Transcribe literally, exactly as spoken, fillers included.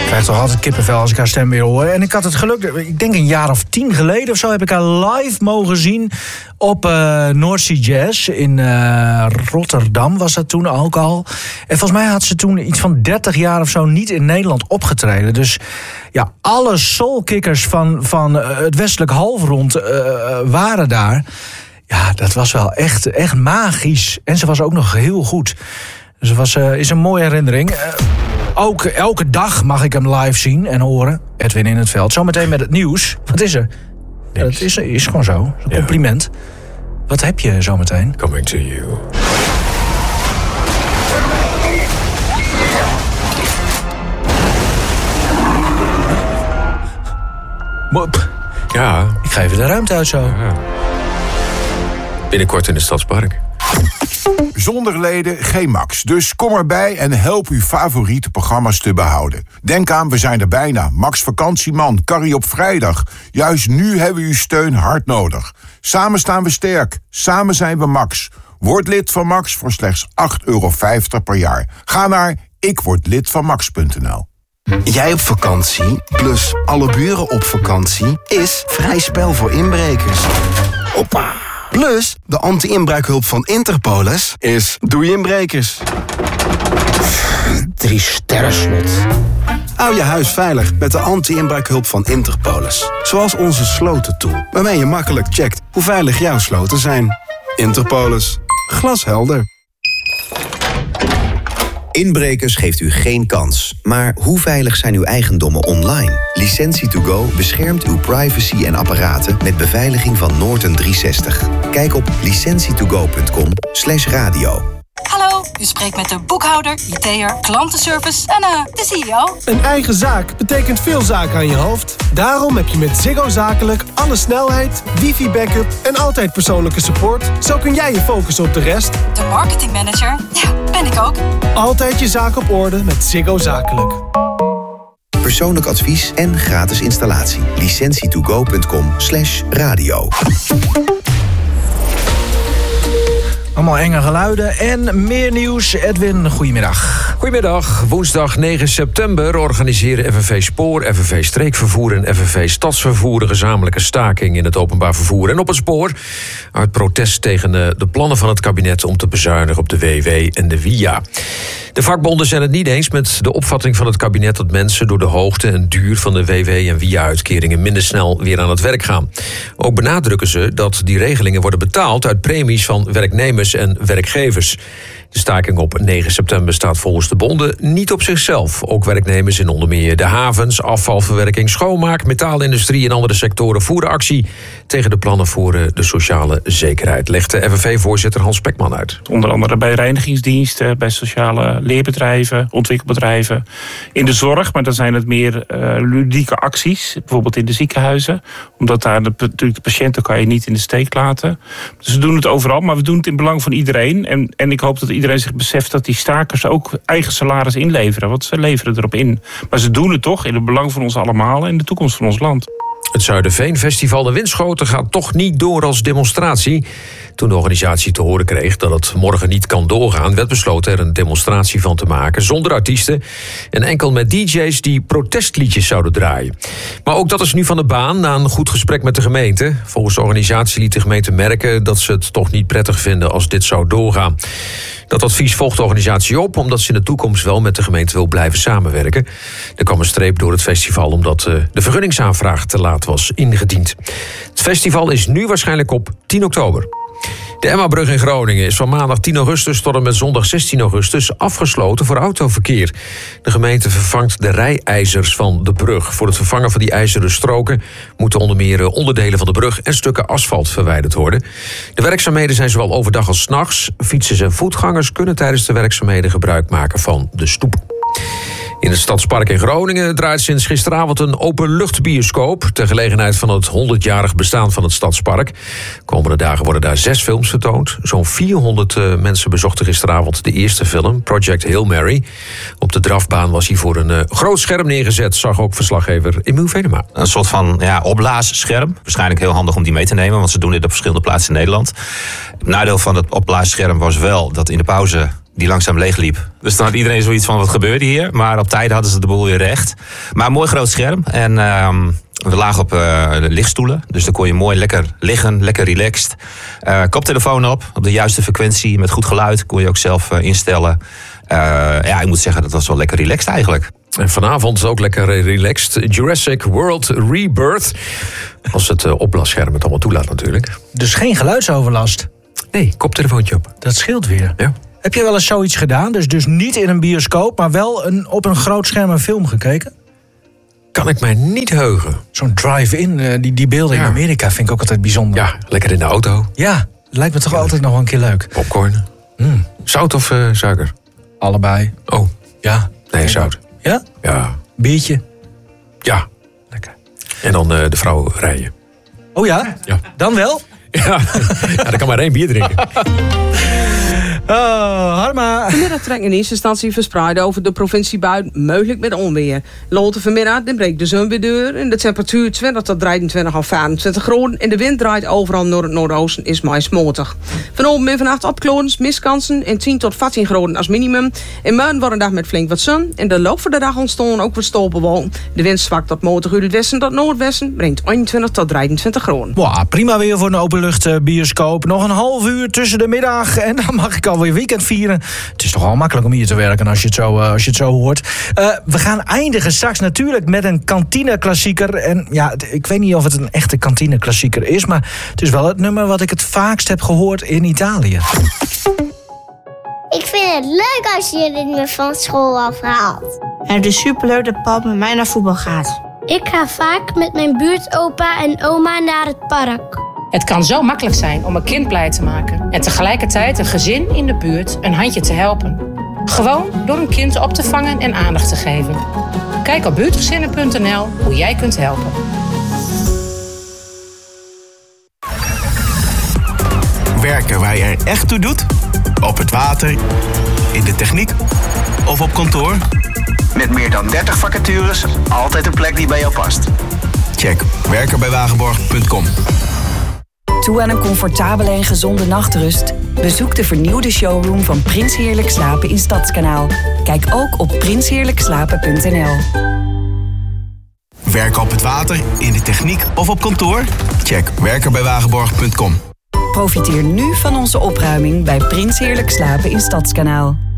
krijg toch altijd kippenvel als ik haar stem weer hoor. En ik had het geluk, ik denk een jaar of tien geleden of zo... heb ik haar live mogen zien op uh, North Sea Jazz in uh, Rotterdam was dat toen ook al. En volgens mij had ze toen iets van dertig jaar of zo niet in Nederland opgetreden. Dus ja, alle soulkickers van, van uh, het westelijk halfrond uh, waren daar. Ja, dat was wel echt, echt magisch. En ze was ook nog heel goed. Dus het was, uh, is een mooie herinnering. Uh, ook elke dag mag ik hem live zien en horen. Edwin in het veld. Zometeen met het nieuws. Wat is er? Ja, dat is, is gewoon zo. Een compliment. Ja. Wat heb je zometeen? Coming to you. Mop. Ja. Ik ga even de ruimte uit zo. Ja. Binnenkort in het Stadspark. Zonder leden geen Max. Dus kom erbij en help uw favoriete programma's te behouden. Denk aan, we zijn er bijna. Max Vakantieman, Carrie op vrijdag. Juist nu hebben we uw steun hard nodig. Samen staan we sterk. Samen zijn we Max. Word lid van Max voor slechts acht euro vijftig per jaar. Ga naar ikwordlidvanmax punt n l. Jij op vakantie, plus alle buren op vakantie... is vrij spel voor inbrekers. Hoppa! Plus, de anti-inbraakhulp van Interpolis is doei inbrekers. Drie sterren slot. Hou je huis veilig met de anti-inbraakhulp van Interpolis. Zoals onze slotentool, waarmee je makkelijk checkt hoe veilig jouw sloten zijn. Interpolis. Glashelder. Inbrekers geeft u geen kans. Maar hoe veilig zijn uw eigendommen online? Licentie to go beschermt uw privacy en apparaten met beveiliging van Norton driehonderdzestig. Kijk op licentietogo punt com slash radio. Hallo, u spreekt met de boekhouder, I T'er, klantenservice en uh, de C E O. Een eigen zaak betekent veel zaken aan je hoofd. Daarom heb je met Ziggo Zakelijk alle snelheid, wifi-backup en altijd persoonlijke support. Zo kun jij je focussen op de rest. De marketingmanager? Ja, ben ik ook. Altijd je zaak op orde met Ziggo Zakelijk. Persoonlijk advies en gratis installatie. licentietogo punt com slash radio. Allemaal enge geluiden en meer nieuws. Edwin, goedemiddag. Goedemiddag. Woensdag negen september organiseren F N V Spoor, F N V Streekvervoer en F N V Stadsvervoer een gezamenlijke staking in het openbaar vervoer en op het spoor. Uit protest tegen de plannen van het kabinet om te bezuinigen op de W W en de W I A. De vakbonden zijn het niet eens met de opvatting van het kabinet dat mensen door de hoogte en duur van de W W en W I A-uitkeringen minder snel weer aan het werk gaan. Ook benadrukken ze dat die regelingen worden betaald uit premies van werknemers en werkgevers. De staking op negen september staat volgens de bonden niet op zichzelf. Ook werknemers in onder meer de havens, afvalverwerking, schoonmaak, metaalindustrie en andere sectoren voeren actie tegen de plannen voor de sociale zekerheid, legt de F N V-voorzitter Hans Spekman uit. Onder andere bij reinigingsdiensten, bij sociale leerbedrijven, ontwikkelbedrijven, in de zorg, maar dan zijn het meer uh, ludieke acties, bijvoorbeeld in de ziekenhuizen, omdat daar de, natuurlijk de patiënten kan je niet in de steek laten. Dus we doen het overal, maar we doen het in belang van iedereen en, en ik hoop dat iedereen zich beseft dat die stakers ook eigen salaris inleveren, want ze leveren erop in. Maar ze doen het toch in het belang van ons allemaal en de toekomst van ons land. Het Zuiderveenfestival in Winschoten gaat toch niet door als demonstratie. Toen de organisatie te horen kreeg dat het morgen niet kan doorgaan, werd besloten er een demonstratie van te maken zonder artiesten en enkel met D J's die protestliedjes zouden draaien. Maar ook dat is nu van de baan na een goed gesprek met de gemeente. Volgens de organisatie liet de gemeente merken dat ze het toch niet prettig vinden als dit zou doorgaan. Dat advies volgt de organisatie op omdat ze in de toekomst wel met de gemeente wil blijven samenwerken. Er kwam een streep door het festival omdat de vergunningsaanvraag te laat was ingediend. Het festival is nu waarschijnlijk op tien oktober. De Emmabrug in Groningen is van maandag tien augustus tot en met zondag zestien augustus afgesloten voor autoverkeer. De gemeente vervangt de rijijzers van de brug. Voor het vervangen van die ijzeren stroken moeten onder meer onderdelen van de brug en stukken asfalt verwijderd worden. De werkzaamheden zijn zowel overdag als 's nachts. Fietsers en voetgangers kunnen tijdens de werkzaamheden gebruik maken van de stoep. In het Stadspark in Groningen draait sinds gisteravond een openluchtbioscoop ter gelegenheid van het honderdjarig bestaan van het Stadspark. Komende dagen worden daar zes films vertoond. Zo'n vierhonderd uh, mensen bezochten gisteravond de eerste film, Project Hail Mary. Op de drafbaan was hij voor een uh, groot scherm neergezet, zag ook verslaggever Emiel Venema. Een soort van ja, opblaasscherm. Waarschijnlijk heel handig om die mee te nemen, want ze doen dit op verschillende plaatsen in Nederland. Het nadeel van het opblaasscherm was wel dat in de pauze die langzaam leegliep. Dus dan had iedereen zoiets van, wat gebeurde hier? Maar op tijd hadden ze de boel weer recht. Maar een mooi groot scherm. En uh, we lagen op uh, de lichtstoelen. Dus dan kon je mooi lekker liggen, lekker relaxed. Uh, koptelefoon op, op de juiste frequentie, met goed geluid. Kon je ook zelf uh, instellen. Uh, ja, ik moet zeggen, dat was wel lekker relaxed eigenlijk. En vanavond is ook lekker relaxed. Jurassic World Rebirth. Als het uh, opblasscherm het allemaal toelaat natuurlijk. Dus geen geluidsoverlast? Nee, koptelefoontje op. Dat scheelt weer. Ja. Heb je wel eens zoiets gedaan? Dus, dus niet in een bioscoop, maar wel een, op een groot scherm een film gekeken? Kan ik mij niet heugen. Zo'n drive-in, uh, die, die beelden ja. in Amerika vind ik ook altijd bijzonder. Ja, lekker in de auto. Ja, lijkt me toch ja. altijd nog wel een keer leuk. Popcorn. Mm. Zout of uh, suiker? Allebei. Oh. Ja. Nee, zout. Ja? Ja. Biertje? Ja. Lekker. En dan uh, de vrouw rijden. Oh ja? Ja. Dan wel? Ja, ja, dan kan maar één bier drinken. Oh, Harma. Vanmiddag trekken in eerste instantie verspreid over de provincie buiten, mogelijk met onweer. Later vanmiddag dan breekt de zon weer door en de temperatuur twintig tot drieëntwintig of vijfentwintig graden. En de wind draait overal naar het noordoosten, is meest matig. Vanavond en vannacht opklorens, miskansen en tien tot veertien graden als minimum. En morgen wordt een dag met flink wat zon. En de loop van de dag ontstonden ook wat stolpenwolken. De wind zwakt tot matig uit het westen tot noordwesten, brengt eenentwintig tot drieëntwintig graden. Wow, prima weer voor een openluchtbioscoop. Nog een half uur tussen de middag en dan mag ik alweer weekend vieren. Het is toch al makkelijk om hier te werken als je het zo, uh, als je het zo hoort. Uh, we gaan eindigen straks natuurlijk met een kantine-klassieker. En ja, ik weet niet of het een echte kantine-klassieker is, maar het is wel het nummer wat ik het vaakst heb gehoord in Italië. Ik vind het leuk als je dit me van school afhaalt. Het is superleuk dat pap met mij naar voetbal gaat. Ik ga vaak met mijn buurtopa en oma naar het park. Het kan zo makkelijk zijn om een kind blij te maken en tegelijkertijd een gezin in de buurt een handje te helpen. Gewoon door een kind op te vangen en aandacht te geven. Kijk op buurtgezinnen punt n l hoe jij kunt helpen. Werken waar je er echt toe doet? Op het water, in de techniek of op kantoor? Met meer dan dertig vacatures, altijd een plek die bij jou past. Check werken bij wagenborg punt com. Toe aan een comfortabele en gezonde nachtrust? Bezoek de vernieuwde showroom van Prins Heerlijk Slapen in Stadskanaal. Kijk ook op prins heerlijk slapen punt n l. Werken op het water, in de techniek of op kantoor? Check werken bij wagenborg punt com. Profiteer nu van onze opruiming bij Prins Heerlijk Slapen in Stadskanaal.